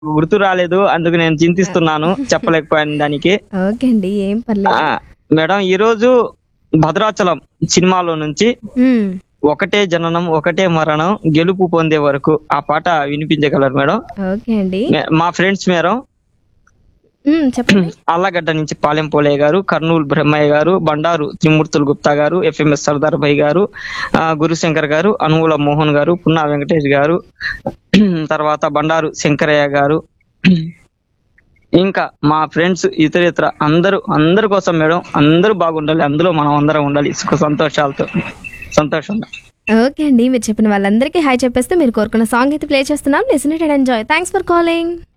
గుర్తు రాలేదు, అందుకు నేను చింతిస్తున్నాను చెప్పలేకపోయాను దానికి. ఓకే అండి, ఏం పర్లేదు. మేడం ఈ రోజు భద్రాచలం సినిమాలో నుంచి ఉమ్, ఒకటే జననం ఒకటే మరణం గెలుపు పొందే వరకు ఆ పాట వినిపించగలరు మేడం? ఓకే అండి. మా ఫ్రెండ్స్ మేడం చెప్పండి. అల్లగడ్డ నుంచి పాలెం పోలయ్య గారు, కర్నూలు బ్రహ్మయ్య గారు, బండారు త్రిమూర్తులు గుప్తా గారు, ఎఫ్ఎంఎస్ సర్దార్ భాయ్ గారు, గురుశంకర్ గారు, అనుమూల మోహన్ గారు, పున్నా వెంకటేష్ గారు, తర్వాత బండారు శంకరయ్య గారు, ఇంకా మా ఫ్రెండ్స్ ఇతర అందరి కోసం మేడం. అందరూ బాగుండాలి, అందులో మనం అందరం ఉండాలి సుఖ సంతోషాలతో సంతోషంగా. ఓకే అండి, మీరు చెప్పిన వాళ్ళందరికీ హాయ్ చెప్పేస్తే మీరు కోరుకున్న సాంగ్ అయితే ప్లే చేస్తున్నాం. Listen it and enjoy. Thanks for calling.